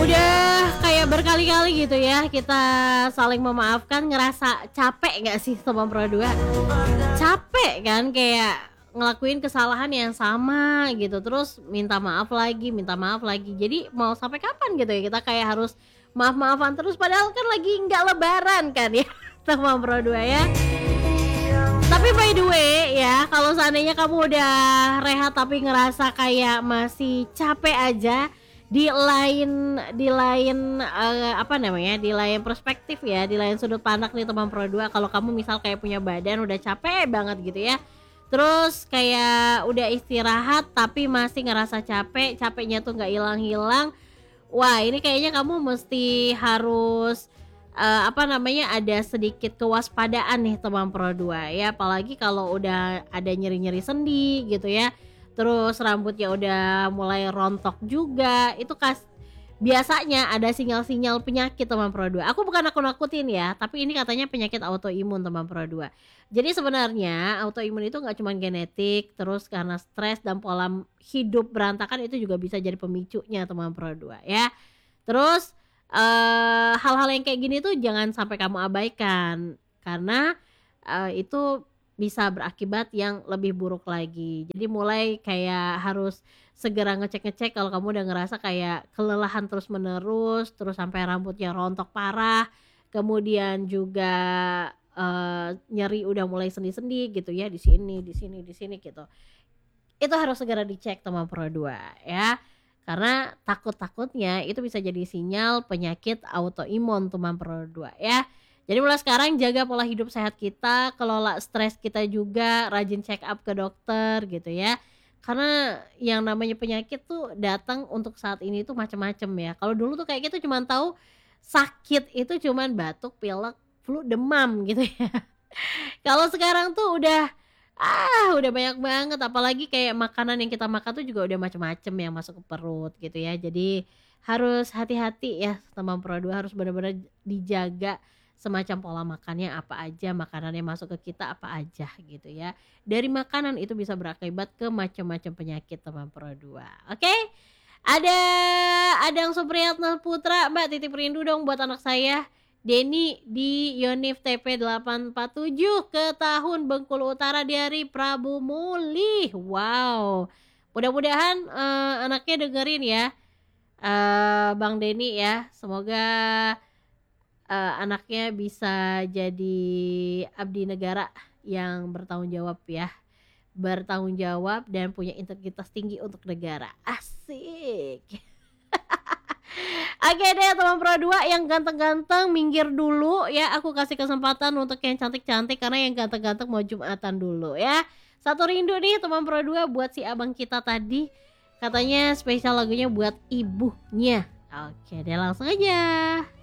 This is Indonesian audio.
Udah kayak berkali-kali gitu ya kita saling memaafkan, ngerasa capek nggak sih Teman Pro 2? Capek kan kayak ngelakuin kesalahan yang sama gitu, terus minta maaf lagi. Jadi mau sampai kapan gitu ya kita kayak harus maaf-maafan terus padahal kan lagi nggak lebaran kan ya Teman Pro 2 ya. Tapi by the way ya, kalau seandainya kamu udah rehat tapi ngerasa kayak masih capek aja, di lain perspektif ya, di lain sudut pandang nih Teman Pro 2, kalau kamu misal kayak punya badan udah capek banget gitu ya. Terus kayak udah istirahat tapi masih ngerasa capek, capeknya tuh nggak hilang-hilang. Wah, ini kayaknya kamu mesti harus ada sedikit kewaspadaan nih Teman Pro 2 ya, apalagi kalau udah ada nyeri-nyeri sendi gitu ya. Terus rambutnya udah mulai rontok juga, itu biasanya ada sinyal-sinyal penyakit Teman Pro 2. Aku bukan nakut-nakutin ya, tapi ini katanya penyakit autoimun Teman Pro 2. Jadi sebenarnya autoimun itu nggak cuma genetik, terus karena stres dan pola hidup berantakan itu juga bisa jadi pemicunya Teman Pro 2 ya. Terus hal-hal yang kayak gini tuh jangan sampai kamu abaikan karena itu bisa berakibat yang lebih buruk lagi. Jadi mulai kayak harus segera ngecek-ngecek kalau kamu udah ngerasa kayak kelelahan terus-menerus, terus sampai rambutnya rontok parah, kemudian juga nyeri udah mulai sendi-sendi gitu ya, di sini gitu. Itu harus segera dicek Teman Pro 2 ya. Karena takut-takutnya itu bisa jadi sinyal penyakit autoimun Teman Pro 2 ya. Jadi mulai sekarang jaga pola hidup sehat kita, kelola stres kita juga, rajin check up ke dokter gitu ya. Karena yang namanya penyakit tuh datang untuk saat ini tuh macam-macam ya. Kalau dulu tuh kayak gitu cuman tahu sakit itu cuman batuk, pilek, flu, demam gitu ya. Kalau sekarang tuh udah banyak banget, apalagi kayak makanan yang kita makan tuh juga udah macem-macem yang masuk ke perut gitu ya. Jadi harus hati-hati ya Teman Pro 2, harus benar-benar dijaga semacam pola makannya apa aja, makanan yang masuk ke kita apa aja gitu ya. Dari makanan itu bisa berakibat ke macam-macam penyakit Teman Pro 2. Oke? Ada Adang Supriyatna Putra, Mbak titip rindu dong buat anak saya Denny di Yonif TP 847 ke Tahun Bengkulu Utara dari Prabu Muli. Wow, mudah-mudahan anaknya dengerin ya, Bang Denny ya. Semoga anaknya bisa jadi abdi negara yang bertanggung jawab ya, bertanggung jawab dan punya integritas tinggi untuk negara. Asik. Oke deh Teman Pro 2, yang ganteng-ganteng minggir dulu ya. Aku kasih kesempatan untuk yang cantik-cantik karena yang ganteng-ganteng mau Jumatan dulu ya. Satu rindu nih Teman Pro 2 buat si abang kita tadi. Katanya spesial lagunya buat ibunya. Oke deh, langsung aja.